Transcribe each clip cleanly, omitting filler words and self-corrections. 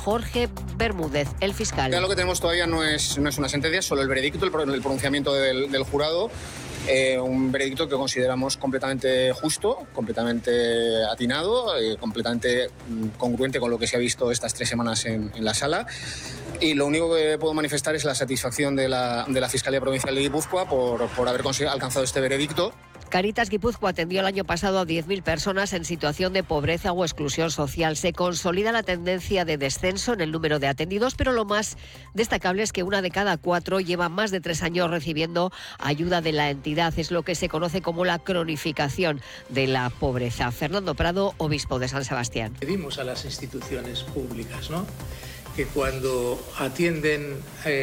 Jorge Bermúdez, el fiscal. Ya lo que tenemos todavía no es una sentencia, solo el veredicto, el pronunciamiento del jurado. Un veredicto que consideramos completamente justo, completamente atinado, completamente congruente con lo que se ha visto estas 3 semanas en la sala. Y lo único que puedo manifestar es la satisfacción de la Fiscalía Provincial de Guipúzcoa por haber alcanzado este veredicto. Caritas Guipúzcoa atendió el año pasado a 10.000 personas en situación de pobreza o exclusión social. Se consolida la tendencia de descenso en el número de atendidos, pero lo más destacable es que 1 de cada 4 lleva más de 3 años recibiendo ayuda de la entidad. Es lo que se conoce como la cronificación de la pobreza. Fernando Prado, obispo de San Sebastián. Pedimos a las instituciones públicas, ¿no?, que cuando atienden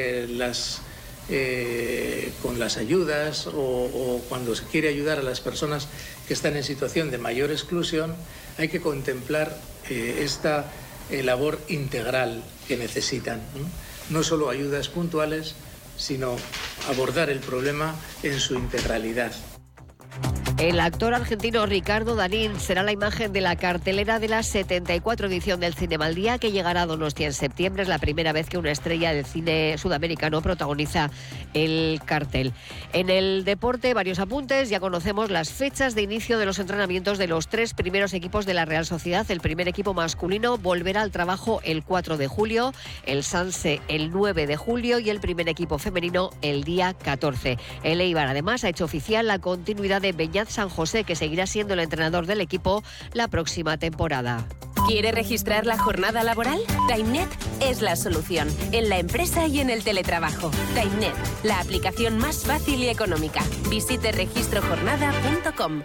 con las ayudas o cuando se quiere ayudar a las personas que están en situación de mayor exclusión, hay que contemplar esta labor integral que necesitan, ¿no? No solo ayudas puntuales, sino abordar el problema en su integralidad. El actor argentino Ricardo Darín será la imagen de la cartelera de la 74 edición del Cinema al Día, que llegará a Donostia en septiembre. Es la primera vez que una estrella del cine sudamericano protagoniza el cartel. En el deporte, varios apuntes. Ya conocemos las fechas de inicio de los entrenamientos de los 3 primeros equipos de la Real Sociedad. El primer equipo masculino volverá al trabajo el 4 de julio, el Sanse el 9 de julio y el primer equipo femenino el día 14. El Eibar además ha hecho oficial la continuidad de Beñat San José, que seguirá siendo el entrenador del equipo la próxima temporada. ¿Quiere registrar la jornada laboral? TimeNet es la solución, en la empresa y en el teletrabajo. TimeNet, la aplicación más fácil y económica. Visite registrojornada.com.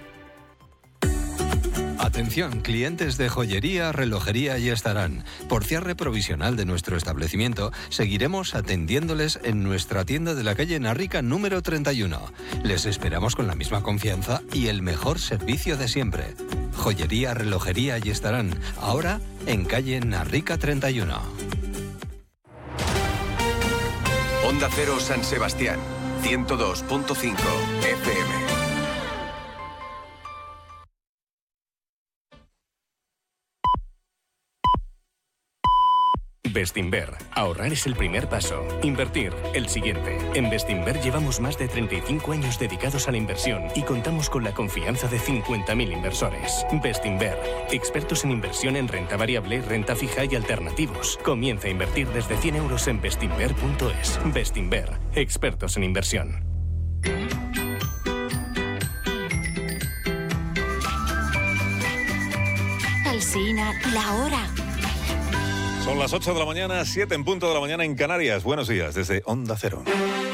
Atención, clientes de joyería, relojería y estarán. Por cierre provisional de nuestro establecimiento, seguiremos atendiéndoles en nuestra tienda de la calle Narrica número 31. Les esperamos con la misma confianza y el mejor servicio de siempre. Joyería, relojería y estarán. Ahora en calle Narrica 31. Onda Cero San Sebastián, 102.5 FM. Bestinver. Ahorrar es el primer paso. Invertir, el siguiente. En Bestinver llevamos más de 35 años dedicados a la inversión y contamos con la confianza de 50.000 inversores. Bestinver. Expertos en inversión en renta variable, renta fija y alternativos. Comienza a invertir desde 100 euros en bestinver.es. Bestinver. Expertos en inversión. Alsina, la hora. Son las 8 de la mañana, 7 en punto de la mañana en Canarias. Buenos días desde Onda Cero.